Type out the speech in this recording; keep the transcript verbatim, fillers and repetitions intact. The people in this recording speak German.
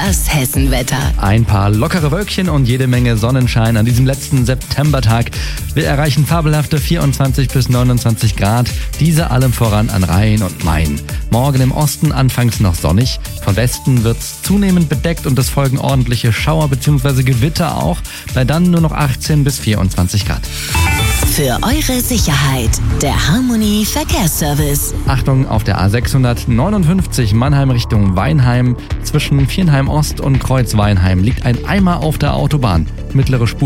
Das Hessenwetter. Ein paar lockere Wölkchen und jede Menge Sonnenschein an diesem letzten Septembertag. Wir erreichen fabelhafte vierundzwanzig bis neunundzwanzig Grad, diese allem voran an Rhein und Main. Morgen im Osten anfangs noch sonnig, von Westen wird's zunehmend bedeckt und es folgen ordentliche Schauer bzw. Gewitter auch, bei dann nur noch achtzehn bis vierundzwanzig Grad. Für eure Sicherheit, der Harmony Verkehrsservice. Achtung, auf der A sechshundertneunundfünfzig Mannheim Richtung Weinheim zwischen Viernheim Ost und Kreuz Weinheim liegt ein Eimer auf der Autobahn. Mittlere Spur